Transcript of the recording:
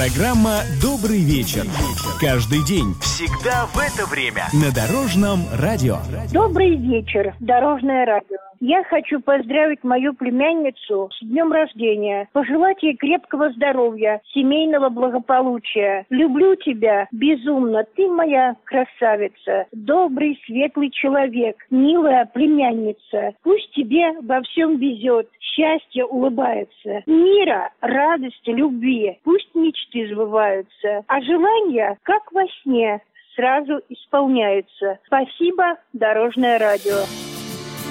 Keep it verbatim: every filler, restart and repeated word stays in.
Программа «Добрый вечер». Каждый день, всегда в это время на Дорожном радио. Добрый вечер, Дорожное радио. Я хочу поздравить мою племянницу с днем рождения, пожелать ей крепкого здоровья, семейного благополучия. Люблю тебя безумно, ты моя красавица, добрый, светлый человек, милая племянница. Пусть тебе во всем везет, счастье улыбается, мира, радости, любви. Пусть мечты сбываются, а желания, как во сне, сразу исполняются. Спасибо, Дорожное радио.